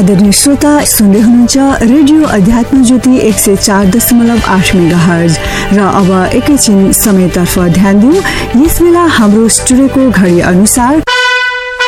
आदरणीय श्रोता, सुन्दै हुनुहुन्छ रेडियो अध्यात्म ज्योति 104.8 मेगाहर्ज। र अब एकैछिन समयतर्फ ध्यान दिउँ। यस बेला हाम्रो स्टुडियोको घडी अनुसार